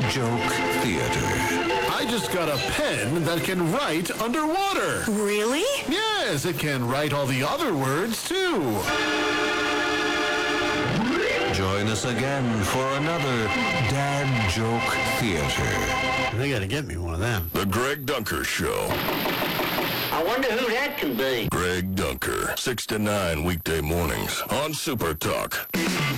Joke Theater. I just got a pen that can write underwater. Really? Yes, it can write all the other words, too. Join us again for another Dad Joke Theater. They gotta get me one of them. The Greg Dunker Show. I wonder who that can be. Greg Dunker, 6 to 9 weekday mornings on Super Talk.